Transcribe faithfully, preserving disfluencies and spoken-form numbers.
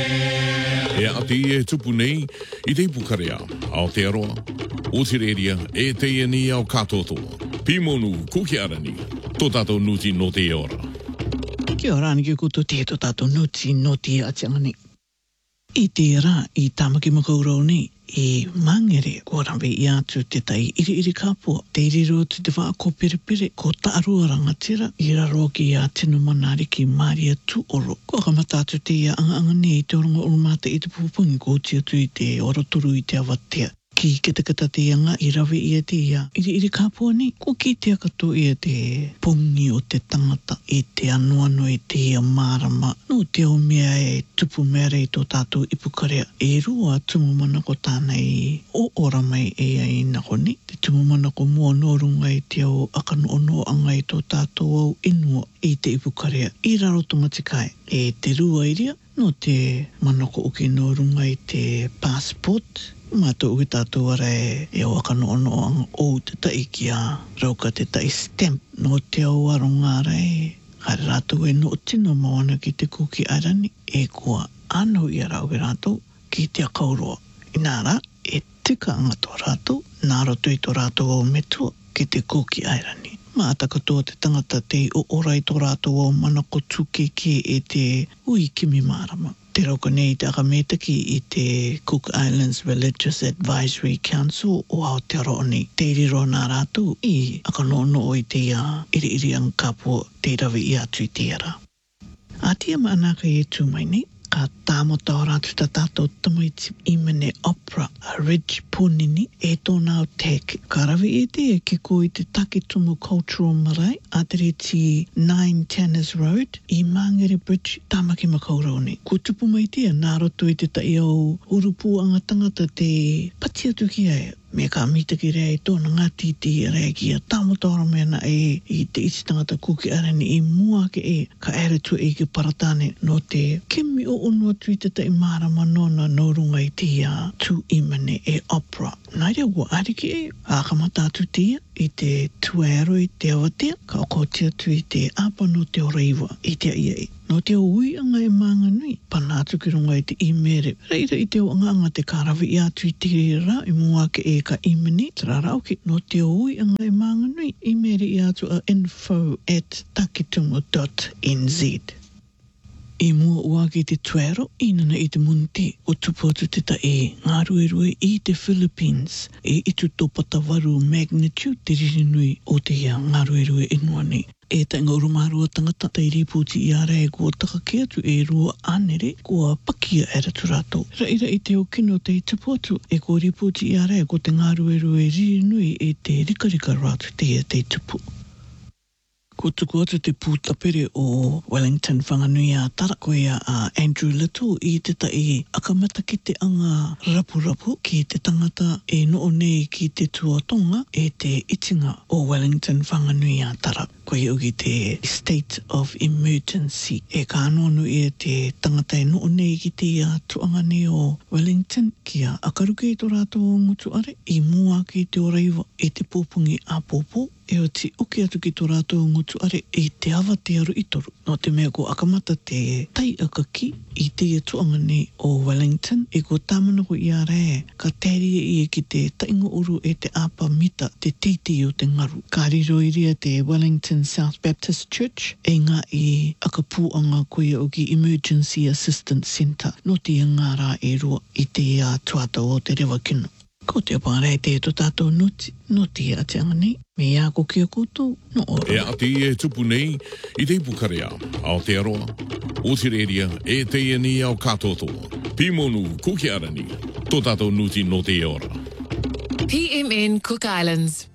E ati e tupu nei, I te pukarea, Aotearoa, Otireria, e te iani au katotoa. Pimonu, kukiarani, tō tātou nuti no te ora. Kia ora ni ki kuto te tō tātou nuti no te atiangani. I te rā, I tāmaki makaurau nei, e mangere ko rawe I atu te tai iri iri kāpua. Te iri rotu te wha ko pere pere, ko tārua rangatira, I raro ki a tino manari ki Maria tu oro. Ko kamata atu te ia anga anga nei te orongo urumata I te pupungi ko tia tu I te oroturu I te awatea. Ki kitakata te anga I rawe ia te ia. Iri iri kāpua ni, ko ki te akato ia te pungi o te tangata I te anuano I te ia marama. No te o mea e tupu mea rei tō tātou ipukarea. E rua tumu mana ko tānei o ora mai e ai nako ni. Te tumu mana ko mua norunga I te au akano ono anga I tō tātou au inua I te ipukarea. I raro tumatikai. E te rua iria, no te mana ko uki norunga I te passport. Mātou uki tātou ara e, e o akano ono anga o te tai ki a rauka te tai stamp. No te au aronga ara e, kare rātou e no tino mawana ki te kuki arani, e kua anau I a rau e rātou ki te akauroa. I nā rā, e tika anga tō rātou, nā roto I tō rātou o metua ki te kuki arani. Māta katoa te tangata te o orai tō rātou o manako tūkeke e te ui kimi marama. Te rauka nei te akametaki I te Cook Islands Religious Advisory Council o Aotearoa nei. Te iriro nā rātou I akanono o I te ia iri iri ang kāpua te rawe I atu I te ara. A tia maanaka I e tūmai nei, ka tāmota o rātu ta tātou tamaiti I mene opera a Ridge Punini e tōna o teke. Ka rawe e te e ke ko I te Takitumu Cultural Marae a te reti nine Tanners Road I Mangere Bridge tāmaki makaurau nei. Ko tupu mai tia nā roto I te tai au urupu anga tangata te pati atu ki aia. Me ka mita ki rea I tōna ngāti te rea ki a tāmataora mena e I te iti tangata kuki arani I mua ke e ka ere tu e ki paratane no te kimi o onua tui te tai marama nona no runga I te ia tu imane e opera. Nai rea ua ariki e a kamata atu te ia I te tuero I te awatea ka oko tia tu I te apa no te oraiwa I te ia e. No te o ui anga e maanga nui, pana atu ki runga I te imere. Reira I te o anga anga te karawi I atu I te rira I mua ke e ka imene. Trarau ki, no te o ui anga e maanga nui, imere I atu a info at takitumu dot n z. I mua ua ki te tuero, inana I te munti o tupu atu te ta e ngā rue rue I te Philippines e itu tōpata waru magnitude te ririnui o te ia ngā rue rue inua nei. E ta inga urumarua tangata te iriputi I ara e kua takake atu e rua anere kua pakia e ratu rātou. Raira I te o kino te I tupu atu e kua riputi I ara e kua te ngā rue rue ririnui e te rikarika rātu te e te tupu. Ko tuku atu te pūtapere o Wellington whanganui a tara ko ia a Andrew Little I te tai akamata ki te anga rapu rapu ki te tangata e noo nei ki te tuatonga e te itinga o Wellington whanganui a tara. Ko i uki te state of emergency e ka anonu I te tangata e noo nei ki te ia tuanga nei o Wellington ki a akaruke I tō rātou o ngutu are I mua ki te oraiwa e te pōpungi a pōpō e o ti uki atu ki tō rātou ngutu are I te awa te aru I toru. No te mea ko akamata te tai akaki I te ia tuanga nei o Wellington e ko tāmana ko I a rea ka tēria I ki te taingo uru e te apa mita te titi o te ngaru. Ka riro iria te Wellington South Baptist Church e ngā I akapuanga ko ia o ki Emergency Assistance Centre no te ngā rā e rua I te ia tuata o te rewa kino. Ko te apare te to tātou nuti, no te ate anga nei, me ia ko kia koutou, no ora. E ati e tupu nei, I te pukarea, Aotearoa, Otireria, e te iani au katotoa. Pimonu, kuki arani, tō tātou nuti no te ora. P M N Cook Islands.